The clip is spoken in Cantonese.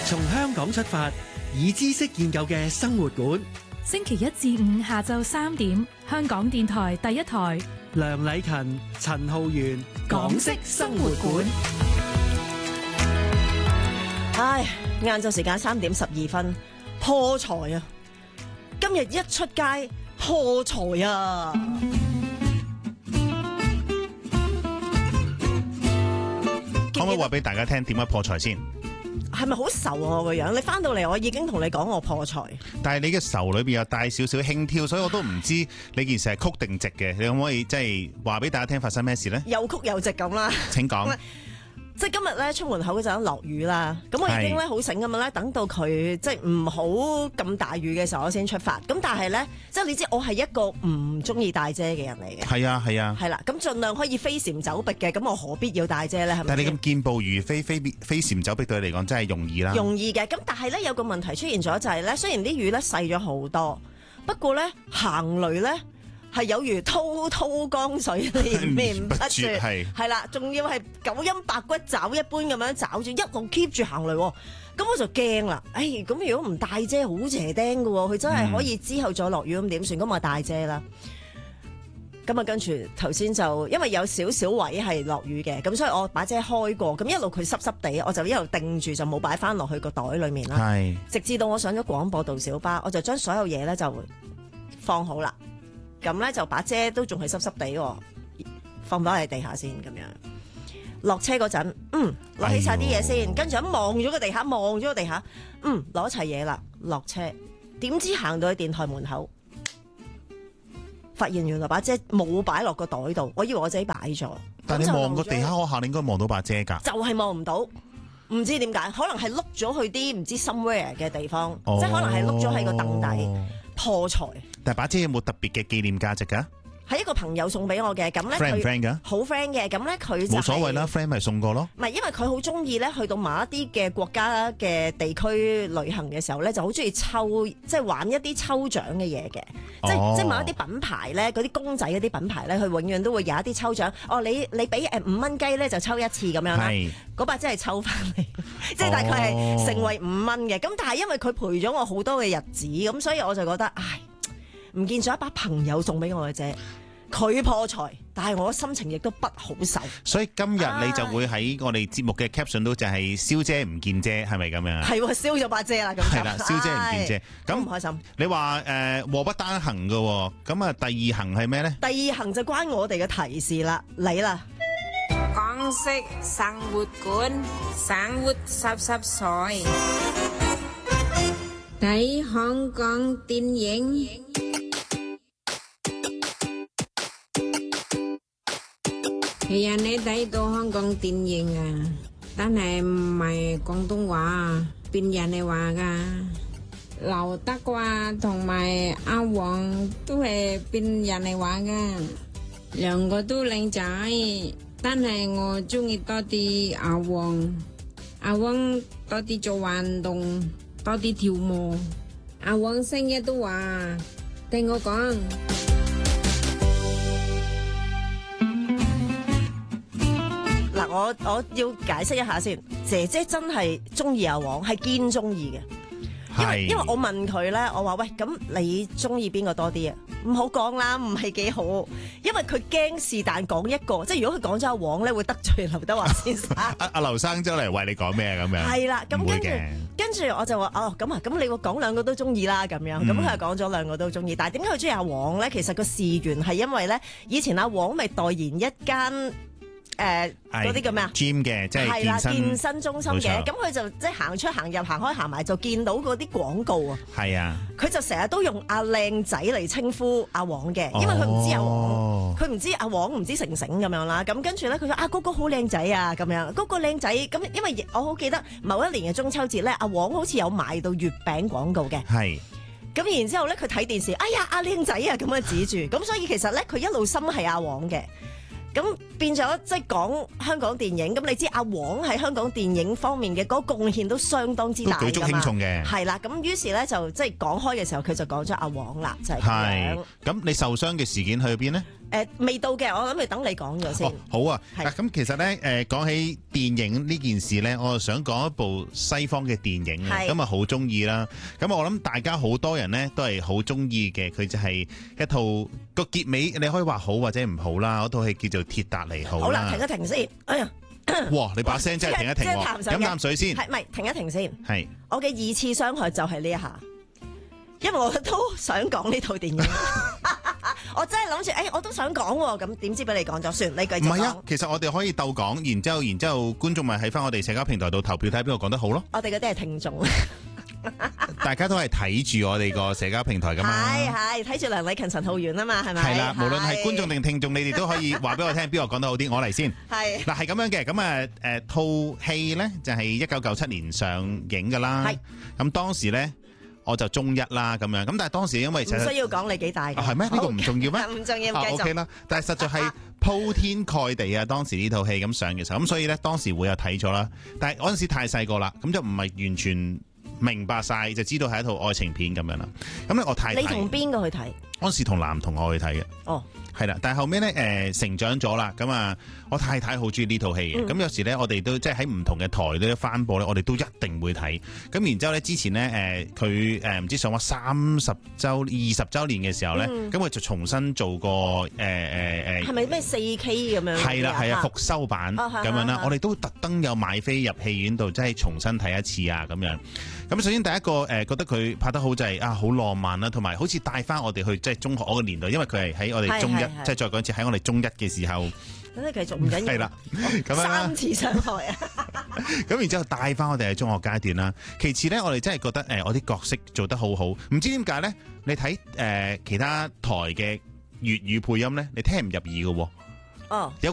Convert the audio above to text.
從香港出發，以知識建構嘅生活館。 星期一至五下晝3點，香港電台第一台。 梁禮勤、陳浩源，港式生活館。 唉，晏晝時間3點12分，破財啊！今日一出街破財啊！ 可唔可以話俾大家聽點解破財先？ 係咪好愁啊？我個樣，你翻到嚟我已經同你講我破財， 但係你嘅愁裏邊又帶少少輕佻，所以我都唔知你件事係曲定直嘅。你可唔可以即係話俾大家聽發生咩事咧？ 又曲又直咁啦。 請講。 即係今日咧出門口嗰陣落雨啦，咁我已經咧好醒咁樣咧，等到佢即係唔好咁大雨嘅時候我先出發。咁但係咧，即係你知我係一個唔中意帶遮嘅人嚟嘅。 係啊係啊。 係啦，咁盡量可以飛檐走壁嘅，咁我何必要帶遮咧？係咪？ 但係你咁健步如飛，飛檐走壁對你嚟講真係容易啦。容易嘅，咁但係咧有個問題出現咗就係咧，雖然啲雨咧細咗好多，不過咧行雷咧。係有如滔滔江水連綿不絕，係啦，仲要係九陰白骨爪一般咁樣爪住，一路 keep 住行雷，咁我就驚啦。咁如果唔帶遮好邪釘㗎喎，佢真係可以之後再落雨咁點算？咁我帶遮啦。咁啊，跟住頭先就因為有少少位係落雨嘅，咁所以我把遮開過，咁一路佢濕濕地，我就一路定住就冇擺翻落去個袋裏面啦。係，直至到我上咗廣播道小巴，我就將所有嘢咧就放好啦。咁咧就把遮都仲係濕濕地，放翻喺地下先咁樣。落車嗰陣，攞起晒啲嘢先，跟住咁望咗個地下，攞齊嘢啦，落車。點知行到去電台門口，發現原來把遮冇擺落個袋度，我以為我自己擺咗。 但係你望個地下嗰下，你應該望到把遮㗎。就係望唔到，唔知點解，可能係碌咗去啲唔知 somewhere 嘅地方，即係可能係碌咗喺個凳底。破財， 但係把遮有冇特別嘅紀念價值噶？ 係一個朋友送俾我嘅，咁咧 friend 唔 friend 噶？ 好 friend 嘅，咁咧佢就冇所謂啦 ，friend 咪送過咯。 唔係，因為佢好中意咧，去到某一啲嘅國家嘅地區旅行嘅時候咧，就好中意抽，即係玩一啲抽獎嘅嘢嘅，即係某一啲品牌咧，嗰啲公仔嗰啲品牌咧，佢永遠都會有一啲抽獎。你俾5蚊雞咧就抽一次咁樣啦，嗰把真係抽翻嚟，即係大概係成為5蚊嘅。咁但係因為佢陪咗我好多嘅日子，咁所以我就覺得，唔見咗一把朋友送俾我嘅啫。佢破財，但係我心情亦都不好受。所以今日你就會喺我哋節目嘅 caption 都就係燒遮唔見遮，係咪咁樣？ 係喎，燒咗把遮啦，咁係啦，燒遮唔見遮，咁唔開心。 你話禍不單行嘅，咁啊第二行係咩咧？第二行就關我哋嘅提示啦，嚟啦！ 港式生活館，生活濕碎，睇香港電影。係啊，你睇到香港電影啊，但係唔係廣東話，變人哋話噶。劉德華同埋阿黃都係變人哋話噶，兩個都靚仔，但係我中意多啲阿黃。阿黃多啲做運動，多啲跳舞。阿黃成日都話，聽我講。 我要解釋一下先，姐姐真係中意阿黃，係堅中意嘅。因為我問佢咧，我話喂，咁你中意邊個多啲啊？唔好講啦，唔係幾好，因為佢驚是但講一個，即係如果佢講咗阿黃咧，會得罪劉德華先生。 阿劉生周嚟為你講咩咁樣？係啦，咁跟住我就話咁你講兩個都中意啦，咁樣，咁佢就講咗兩個都中意，但係點解佢中意阿黃咧？其實個事緣係因為咧，以前阿黃咪代言一間。嗰啲叫咩啊 ？gym 嘅，即係健身中心嘅，咁佢就即係行出行入行開行埋就見到嗰啲廣告啊。係啊，佢就成日都用阿靚仔嚟稱呼阿黃嘅，因為佢唔知阿黃，佢唔知阿黃唔知成咁樣啦。咁跟住咧，佢話嗰個好靚仔啊，咁樣嗰個靚仔。咁因為我好記得某一年嘅中秋節咧，阿黃好似有買到月餅廣告嘅。係。咁然之後咧，佢睇電視，哎呀阿靚仔啊咁樣指住，咁所以其實咧佢一路心係阿黃嘅。咁變咗即係講香港電影，咁你知阿黃喺香港電影方面嘅嗰個貢獻都相當之大㗎嘛，都舉足輕重嘅。係啦，咁於是咧就即係講開嘅時候，佢就講咗阿黃啦，就係咁樣。 咁你受傷嘅事件去邊呢？ 未到嘅，我諗住等你講咗先。 好啊， 係咁其實咧講起電影呢件事咧，我就想講一部西方嘅電影啊， 係咁啊好中意啦。咁我諗大家好多人咧都係好中意嘅，佢就係一套個結尾，你可以話好或者唔好啦。嗰套戲叫做《鐵達尼號》 好啦， 啦。 停一停先。哎呀， 哇！你把聲真係停一停喎，飲啖水先。 係咪停一停先？ 係。 我嘅二次傷害就係呢一下，因為我都想講呢套電影。我真係諗住，我都想講喎，咁點知俾你講咗，算你繼續講。 唔係啊，其實我哋可以鬥講，然之後觀眾咪喺翻我哋社交平台度投票睇邊個講得好咯。 我哋嗰啲係聽眾。 大家都係睇住我哋個社交平台噶嘛， 係睇住梁禮勤、陳浩源啊嘛，係咪？ 係啦，無論係觀眾定聽眾，你哋都可以話俾我聽邊個講得好啲，我嚟先。 係嗱，係咁樣嘅，咁套戲咧就係1997年上映噶啦。 係咁當時咧我就中一啦，咁樣咁，但係當時因為唔需要講你幾大嘅。 係咩？呢個唔重要咩？ 唔重要，繼續。 OK 啦，但係實在係鋪天蓋地啊！當時呢套戲咁上嘅時候，咁所以咧當時會有睇咗啦。但係嗰陣時太細個啦，咁就唔係完全明白晒，就知道係一套愛情片咁樣啦。咁咧我太你同邊個去睇？ 嗰陣時同男同學去睇嘅。 哦。 係啦，但係後尾咧成長咗啦，咁啊，我太太好中意呢套戲嘅，咁有時咧我哋都即係喺唔同嘅台都翻播咧，我哋都一定會睇。咁然之後咧，之前咧佢唔知上話20週年嘅時候咧，咁佢就重新做過係咪咩4K 咁樣？ 係啦係啊，復修版咁樣啦，我哋都特登有買飛入戲院度，即係重新睇一次啊咁樣。咁首先第一個覺得佢拍得好就係好浪漫啦，同埋好似帶翻我哋去即係中學嗰個年代，因為佢係喺我哋中一，即係再講一次喺我哋中一嘅時候。 等你繼續唔緊要。 係啦，咁樣 3次傷害啊！ 咁然之後帶翻我哋喺中學階段啦。其次咧，我哋真係覺得我啲角色做得好好，唔知點解咧？你睇其他台嘅粵語配音咧，你聽唔入耳嘅喎。 哦。